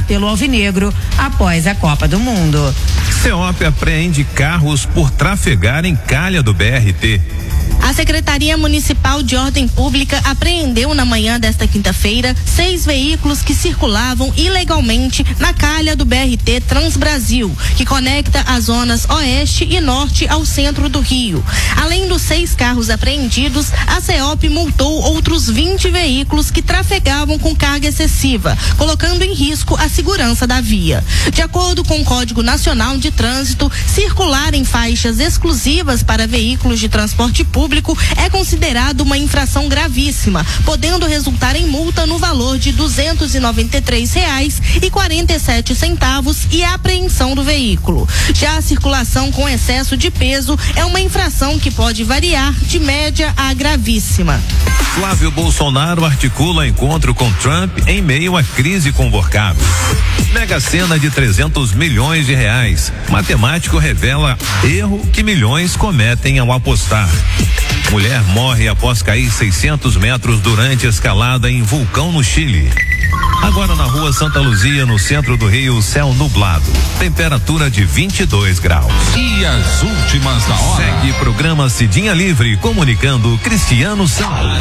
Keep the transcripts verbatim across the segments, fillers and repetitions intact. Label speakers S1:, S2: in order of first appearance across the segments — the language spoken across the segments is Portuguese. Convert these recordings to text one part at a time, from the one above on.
S1: pelo Alvinegro após a Copa do Mundo.
S2: CEOP apreende carros por trafegar em calha do B R T.
S3: A Secretaria Municipal de Ordem Pública apreendeu na manhã desta quinta-feira seis veículos que circulavam ilegalmente na calha do B R T Transbrasil, que conecta as zonas oeste e norte ao centro do Rio. Além dos seis carros apreendidos, a CEOP multou outros vinte veículos que trafegavam com carga excessiva, colocando em risco a segurança da via. De acordo com o Código Nacional de Trânsito, circular em faixas exclusivas para veículos de transporte público é considerado uma infração gravíssima, podendo resultar em multa no valor de duzentos e noventa e três reais e quarenta e sete centavos e apreensão do veículo. Já a circulação com excesso de peso é uma infração que pode variar de média a gravíssima.
S2: Flávio Bolsonaro articula encontro com Trump em meio à crise convocada. Mega Sena de trezentos milhões de reais. Matemático revela erro que milhões cometem ao apostar. Mulher morre após cair seiscentos metros durante escalada em vulcão no Chile. Agora na rua Santa Luzia, no centro do Rio, céu nublado. Temperatura de vinte e dois graus.
S4: E as últimas da hora.
S2: Segue programa Cidinha Livre, comunicando Cristiano Santos.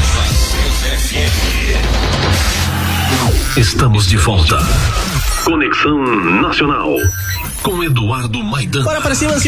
S5: Estamos de volta. Conexão Nacional com Eduardo Maidan.
S6: Bora pra cima.